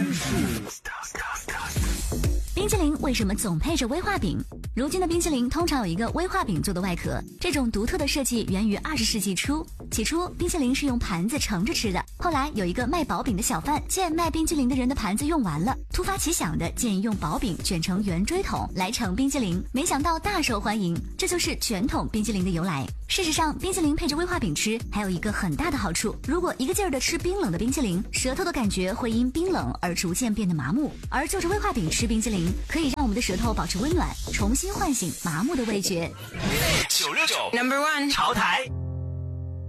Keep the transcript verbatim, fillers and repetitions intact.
冰淇淋为什么总配着威化饼？如今的冰淇淋通常有一个威化饼做的外壳，这种独特的设计源于二十世纪初。起初，冰淇淋是用盘子盛着吃的，后来有一个卖薄饼的小贩见卖冰淇淋的人的盘子用完了，突发奇想的建议用薄饼卷成圆锥筒来盛冰淇淋，没想到大受欢迎，这就是卷筒冰淇淋的由来。事实上，冰淇淋配着威化饼吃还有一个很大的好处，如果一个劲儿的吃冰冷的冰淇淋，舌头的感觉会因冰冷而逐渐变得麻木，而就着威化饼吃冰淇淋可以让我们的舌头保持温暖，重新唤醒麻木的味觉。 九六九 Number One 潮台。